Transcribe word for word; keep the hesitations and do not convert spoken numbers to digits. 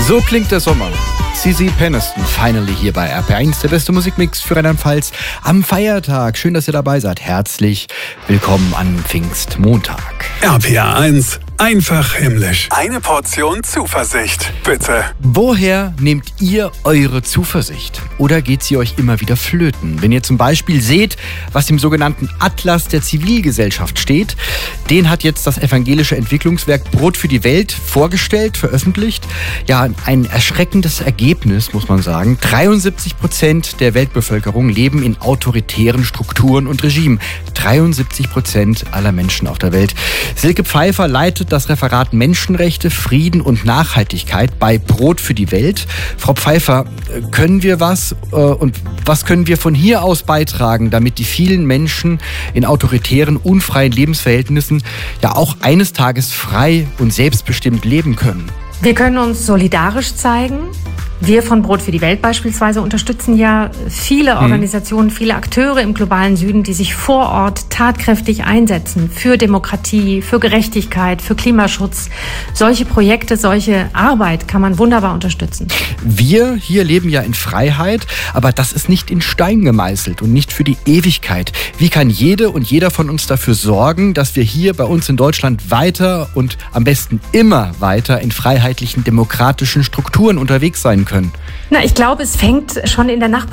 So klingt der Sommer. Cici Peniston, finally hier bei R P eins, der beste Musikmix für Rheinland-Pfalz am Feiertag. Schön, dass ihr dabei seid. Herzlich willkommen an Pfingstmontag. R P eins, einfach himmlisch. Eine Portion Zuversicht, bitte. Woher nehmt ihr eure Zuversicht? Oder geht sie euch immer wieder flöten? Wenn ihr zum Beispiel seht, was im sogenannten Atlas der Zivilgesellschaft steht, den hat jetzt das evangelische Entwicklungswerk Brot für die Welt vorgestellt, veröffentlicht. Ja, ein erschreckendes Ergebnis, muss man sagen. dreiundsiebzig Prozent der Weltbevölkerung leben in autoritären Strukturen und Regimen. dreiundsiebzig Prozent aller Menschen auf der Welt. Silke Pfeiffer leitet das Referat Menschenrechte, Frieden und Nachhaltigkeit bei Brot für die Welt. Frau Pfeiffer, können wir was äh, und was können wir von hier aus beitragen, damit die vielen Menschen in autoritären, unfreien Lebensverhältnissen ja auch eines Tages frei und selbstbestimmt leben können? Wir können uns solidarisch zeigen. Wir von Brot für die Welt beispielsweise unterstützen ja viele Organisationen, viele Akteure im globalen Süden, die sich vor Ort tatkräftig einsetzen für Demokratie, für Gerechtigkeit, für Klimaschutz. Solche Projekte, solche Arbeit kann man wunderbar unterstützen. Wir hier leben ja in Freiheit, aber das ist nicht in Stein gemeißelt und nicht für die Ewigkeit. Wie kann jede und jeder von uns dafür sorgen, dass wir hier bei uns in Deutschland weiter und am besten immer weiter in freiheitlichen, demokratischen Strukturen unterwegs sein können? Na, ich glaube, es fängt schon in der Nachbarschaft